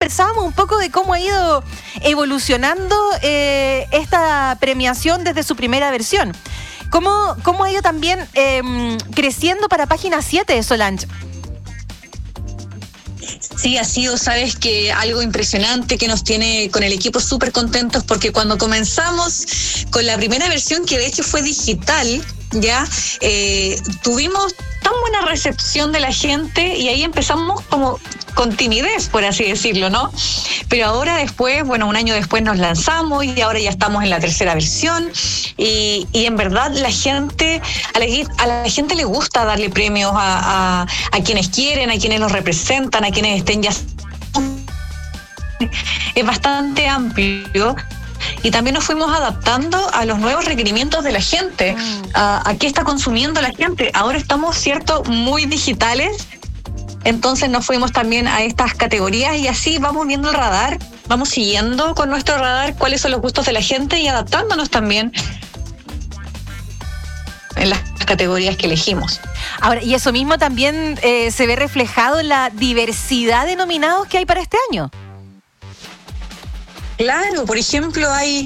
conversábamos un poco de cómo ha ido evolucionando esta premiación desde su primera versión. ¿Cómo ha ido también creciendo para Página 7, Solange? Sí, ha sido, sabes, que algo impresionante que nos tiene con el equipo súper contentos, porque cuando comenzamos con la primera versión, que de hecho fue digital, ya tuvimos tan buena recepción de la gente y ahí empezamos como con timidez, por así decirlo, ¿no? Pero ahora después, bueno, un año después nos lanzamos y ahora ya estamos en la tercera versión y en verdad a la gente le gusta darle premios a quienes quieren, a quienes los representan, a quienes estén ya... Es bastante amplio. Y también nos fuimos adaptando a los nuevos requerimientos de la gente, a qué está consumiendo la gente. Ahora estamos, cierto, muy digitales, entonces nos fuimos también a estas categorías y así vamos viendo el radar, vamos siguiendo con nuestro radar cuáles son los gustos de la gente y adaptándonos también en las categorías que elegimos. Ahora, y eso mismo también se ve reflejado en la diversidad de nominados que hay para este año. Claro, por ejemplo, hay